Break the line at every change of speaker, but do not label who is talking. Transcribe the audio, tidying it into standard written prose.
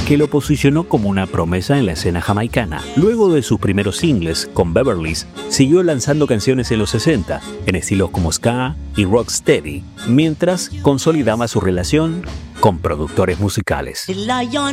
que lo posicionó como una promesa en la escena jamaicana. Luego de sus primeros singles con Beverly's, siguió lanzando canciones en los 60, en estilos como ska y rocksteady, mientras consolidaba su relación con productores musicales.